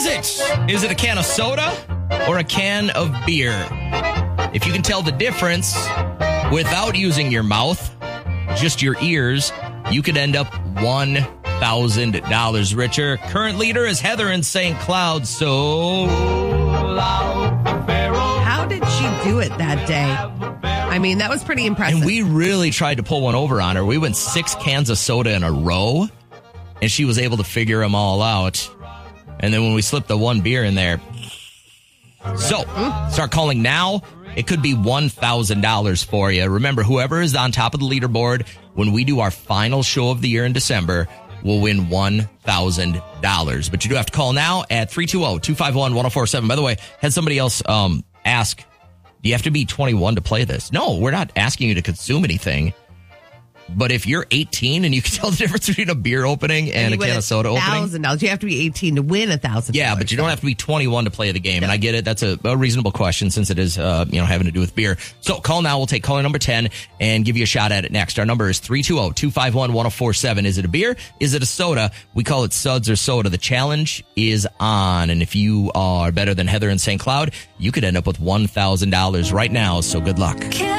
is it? Is it a can of soda or a can of beer? If you can tell the difference without using your mouth, just your ears, you could end up $1,000 richer. Current leader is Heather in St. Cloud. So loud. How did she do it that day? I mean, that was pretty impressive. And we really tried to pull one over on her. We went 6 cans of soda in a row, and she was able to figure them all out. And then when we slipped the one beer in there. So, start calling now. It could be $1,000 for you. Remember, whoever is on top of the leaderboard when we do our final show of the year in December will win $1,000. But you do have to call now at 320-251-1047. By the way, had somebody else ask, do you have to be 21 to play this? No, we're not asking you to consume anything. But if you're 18 and you can tell the difference between a beer opening and a can of soda opening. $1,000. You have to be 18 to win $1,000. Yeah, but you don't have to be 21 to play the game. No. And I get it. That's a reasonable question since it is, having to do with beer. So call now. We'll take caller number 10 and give you a shot at it next. Our number is 320-251-1047. Is it a beer? Is it a soda? We call it Suds or Soda. The challenge is on. And if you are better than Heather in St. Cloud, you could end up with $1,000 right now. So good luck.